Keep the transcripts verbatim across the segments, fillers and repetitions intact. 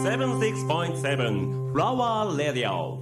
セブンティックスポイントセブン フラワーレディオ。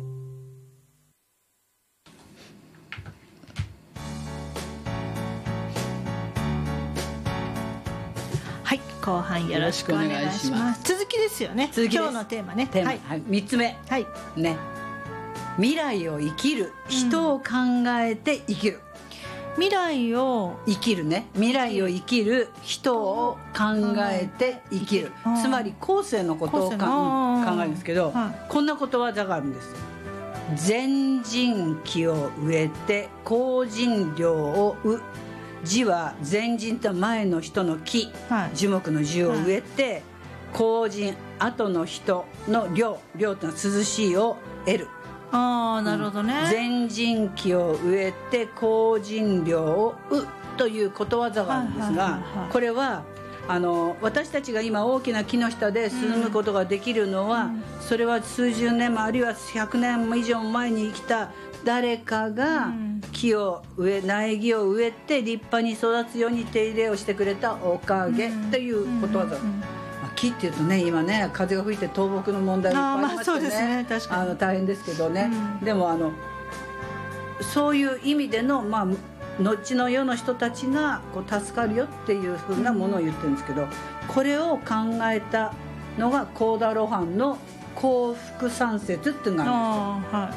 はい、後半よろしくお願いします。続きですよね。 続きです。 今日のテーマね。 テーマ、 はいはい、みっつめ、 はいね、未来を生きる、人を考えて生きる、 未来を生きるね、未来を生きる、人を考えて生きる、 うん、 つまり後世のことをか、うん、考えるんですけど、はい、こんなことわざがあるんです。前人期を植えて後人量をう。字は前人と前の人の木、はい、樹木の樹を植えて、はい、後人後の人の量、量というのは涼しいを得る。 ああ、なるほどね。 前人期を植えて後人量をうということわざがあるんですが、これはあの私たちが今大きな木の下で進むことができるのは、うん、それは数十年もあるいはひゃくねん以上前に生きた誰かが木を植え、苗木を植えて立派に育つように手入れをしてくれたおかげということわざ、うんうんうん、まあ、木っていうとね、今ね風が吹いて倒木の問題がいっぱいありまして ね,、まあ、そうですね、確かにあの大変ですけどね、うん、でもあのそういう意味での、まあ、後の世の人たちがこう助かるよっていうふうなものを言ってるんですけど、これを考えたのが高田露伴の幸福三節っていうのがあるんですよ。あ、はい、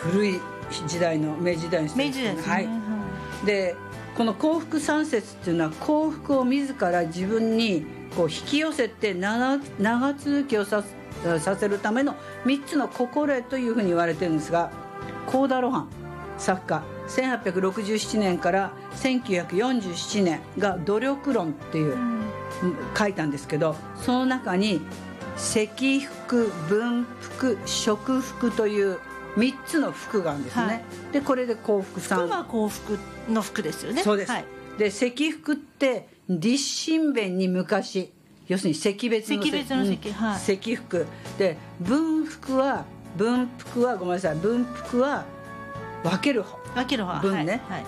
古い時代の明治時代の人ですね。 明治ですね、 はい、でこの幸福三節っていうのは幸福を自ら自分にこう引き寄せて 長, 長続きを さ, させるためのみっつの心得というふうに言われてるんですが、高田露伴作家せんはっぴゃくろくじゅうななねんからせんきゅうひゃくよんじゅうななねんが努力論っていう、うん、書いたんですけど、その中に積福、分福、食福というみっつの福があるんですね、はい、でこれで幸福さん、 福は幸福の福ですよね。 そうです、 はい、 で積福って立身弁に昔、要するに惜別の惜別の積、 うん、 はい、 積福で、分福は分福はごめんなさい分福は分ける方、 分ける方分ね、はいはい、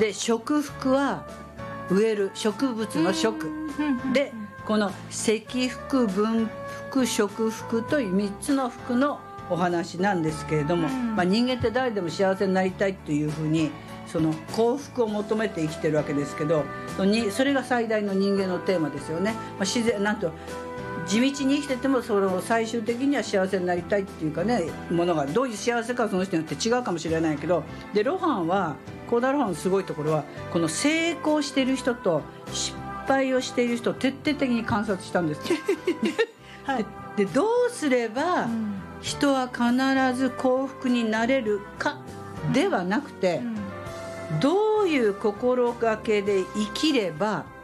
で食福は植える植物の食で、この積福分福食福というみっつの福のお話なんですけれども、まあ、人間って誰でも幸せになりたいというふうにその幸福を求めて生きてるわけですけど、それが最大の人間のテーマですよね。まあ、自然なんと地道に生きててもその最終的には幸せになりたいっていうかね、ものがどういう幸せかその人によって違うかもしれないけど、で露伴は高田露伴のすごいところはこの成功している人と失敗をしている人を徹底的に観察したんですよ、はい、で, でどうすれば人は必ず幸福になれるかではなくて、うん、どういう心がけで生きれば